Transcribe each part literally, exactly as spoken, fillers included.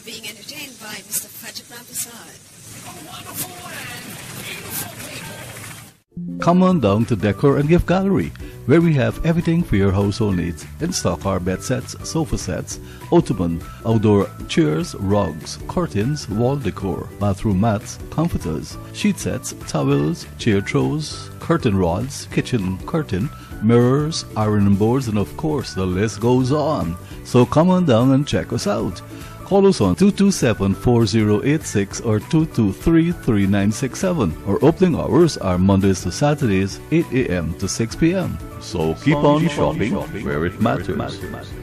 You're being entertained by Mister Fajipram Prasad. Come on down to Decor and Gift Gallery, where we have everything for your household needs. In stock are bed sets, sofa sets, ottoman, outdoor chairs, rugs, curtains, wall decor, bathroom mats, comforters, sheet sets, towels, chair throws, curtain rods, kitchen curtain, mirrors, ironing boards, and of course the list goes on. So come on down and check us out. Call us on two two seven, four zero eight six or two two three, three nine six seven. Our opening hours are Mondays to Saturdays, eight a m to six p m So keep on shopping where it matters.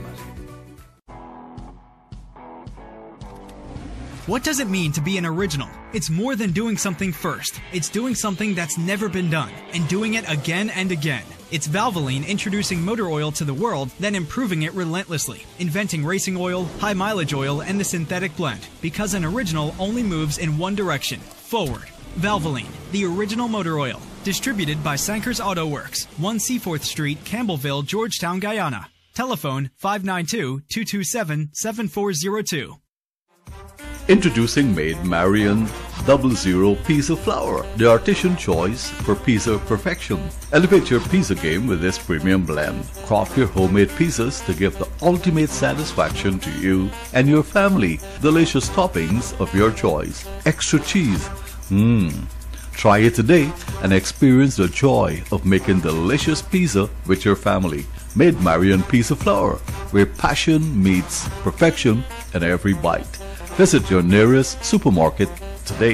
What does it mean to be an original? It's more than doing something first. It's doing something that's never been done and doing it again and again. It's Valvoline introducing motor oil to the world, then improving it relentlessly, inventing racing oil, high mileage oil, and the synthetic blend, because an original only moves in one direction, forward. Valvoline, the original motor oil, distributed by Sankers Auto Works, one Seaforth Street, Campbellville, Georgetown, Guyana. Telephone five nine two, two two seven, seven four zero two. Introducing Maid Marian Double Zero Pizza Flour, the artisan choice for pizza perfection. Elevate your pizza game with this premium blend. Craft your homemade pizzas to give the ultimate satisfaction to you and your family. Delicious toppings of your choice. Extra cheese. Mmm. Try it today and experience the joy of making delicious pizza with your family. Maid Marian Pizza Flour, where passion meets perfection in every bite. Visit your nearest supermarket today.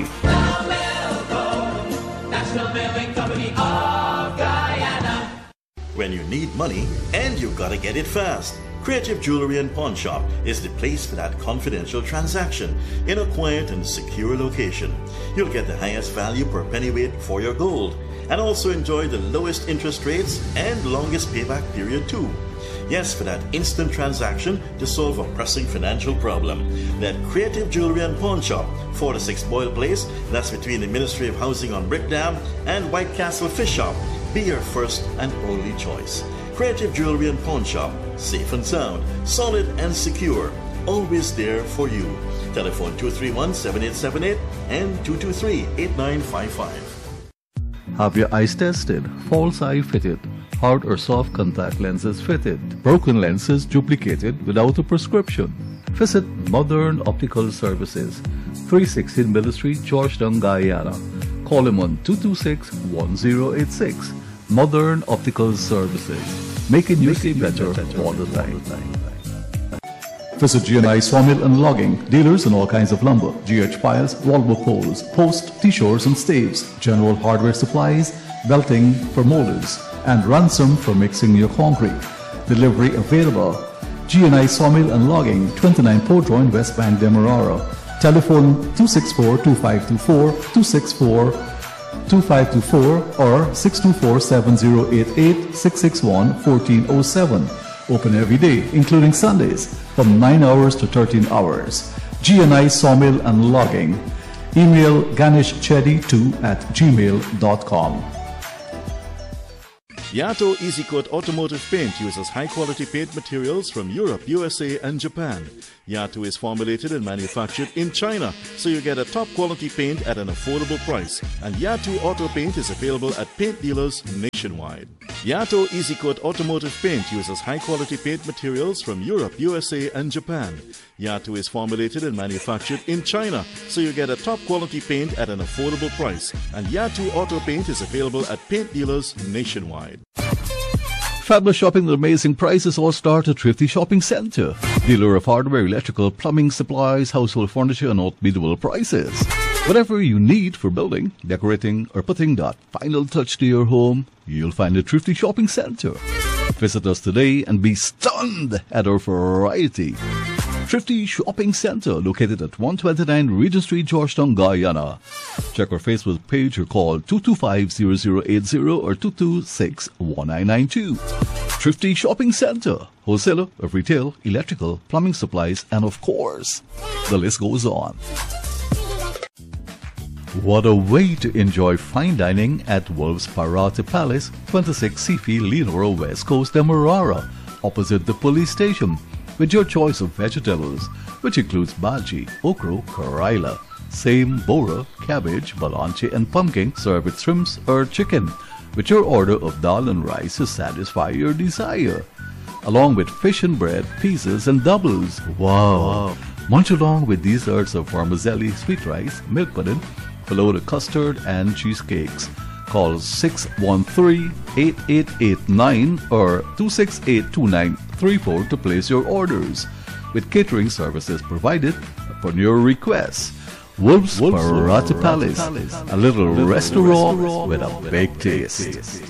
When you need money and you gotta get it fast, Creative Jewelry and Pawn Shop is the place for that confidential transaction in a quiet and secure location. You'll get the highest value per pennyweight for your gold and also enjoy the lowest interest rates and longest payback period too. Yes, for that instant transaction to solve a pressing financial problem. That Creative Jewelry and Pawn Shop, forty-six Boyle Place, that's between the Ministry of Housing on Brickdam and White Castle Fish Shop, be your first and only choice. Creative Jewelry and Pawn Shop, safe and sound, solid and secure, always there for you. Telephone two three one, seven eight seven eight and two two three, eight nine five five. Have your eyes tested, false eye fitted, hard or soft contact lenses fitted, broken lenses duplicated without a prescription. Visit Modern Optical Services, three sixteen Middle Street, Georgetown, Guyana. Call them on two two six, one zero eight six. Modern Optical Services, making you see better all the time. Visit G and I Sawmill and Logging, dealers in all kinds of lumber, G H piles, wallboard poles, post, T-shores and staves, general hardware supplies, belting for molders, and ransom for mixing your concrete. Delivery available. G and I Sawmill and Logging, twenty-nine Port Royal, West Bank, Demerara. Telephone two six four, two five two four, two six four, two five two four or six two four, seven zero eight eight, six six one, one four zero seven. Open every day, including Sundays, from nine hours to thirteen hours. G and I Sawmill and Logging. Email ganeshchedi two at gmail dot com. Yato EasyCoat Automotive Paint uses high-quality paint materials from Europe, U S A, and Japan. Yato is formulated and manufactured in China, so you get a top-quality paint at an affordable price. And Yato Auto Paint is available at paint dealers nationwide. Yato EasyCoat Automotive Paint uses high-quality paint materials from Europe, U S A, and Japan. Yato is formulated and manufactured in China, so you get a top-quality paint at an affordable price. And Yato Auto Paint is available at paint dealers nationwide. Fabulous shopping with amazing prices all start at Thrifty Shopping Centre. Dealer of hardware, electrical, plumbing, supplies, household furniture, and unbeatable prices. Whatever you need for building, decorating, or putting that final touch to your home, you'll find at Thrifty Shopping Centre. Visit us today and be stunned at our variety. Thrifty Shopping Centre, located at one twenty-nine Regent Street, Georgetown, Guyana. Check our Facebook page or call two two five, zero zero eight zero or two two six, one nine nine two. Thrifty Shopping Centre, wholesaler of retail, electrical, plumbing supplies, and of course, the list goes on. What a way to enjoy fine dining at Wolves Parata Palace, twenty-six Sifi, Leonora, West Coast, Demerara, opposite the police station. with your choice of vegetables, which includes bhaji, okra, karaila, same, bora, cabbage, balanchi and pumpkin, served with shrimps or chicken, with your order of dal and rice to satisfy your desire, along with fish and bread, pizzas and doubles. Wow! wow. Munch along with desserts of vermicelli, sweet rice, milk pudding, followed with custard and cheesecakes. Call six one three, eight eight eight nine or two six eight, two nine three four to place your orders, with catering services provided upon your request. Wolf's, Wolf's Parata Palace, Palace, a little, little restaurant, restaurant with a big taste. taste.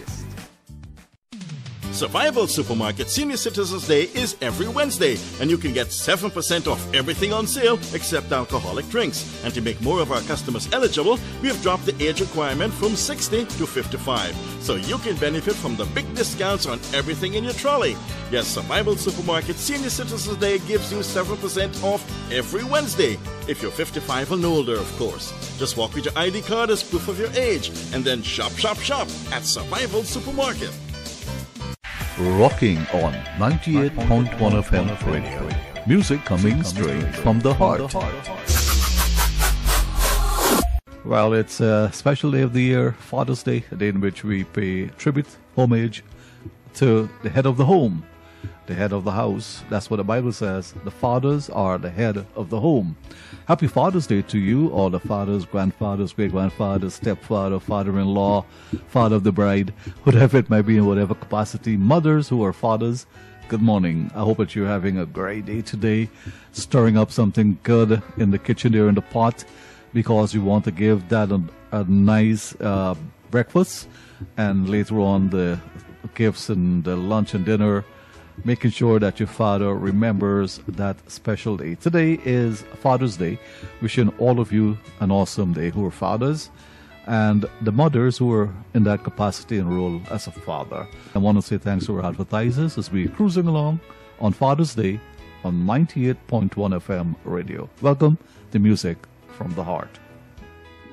Survival Supermarket Senior Citizens Day is every Wednesday, and you can get seven percent off everything on sale except alcoholic drinks. And to make more of our customers eligible, we have dropped the age requirement from sixty to fifty-five, so you can benefit from the big discounts on everything in your trolley. Yes, Survival Supermarket Senior Citizens Day gives you seven percent off every Wednesday, if you're fifty-five and older, of course. Just walk with your I D card as proof of your age, and then shop, shop, shop at Survival Supermarket. Rocking on ninety-eight point one F M radio. Music coming straight from the heart. Well, it's a special day of the year, Father's Day, a day in which we pay tribute, homage to the head of the home, the head of the house. That's what the Bible says. The fathers are the head of the home. Happy Father's Day to you, all the fathers, grandfathers, great-grandfathers, stepfather, father-in-law, father of the bride, whatever it might be in whatever capacity. Mothers who are fathers, good morning. I hope that you're having a great day today, stirring up something good in the kitchen there in the pot, because you want to give dad a, a nice uh, breakfast, and later on the gifts and the lunch and dinner, making sure that your father remembers that special day. Today is Father's Day. Wishing all of you an awesome day who are fathers, and the mothers who are in that capacity and role as a father. I want to say thanks to our advertisers as we're cruising along on Father's Day on ninety-eight point one F M radio. Welcome to Music from the Heart.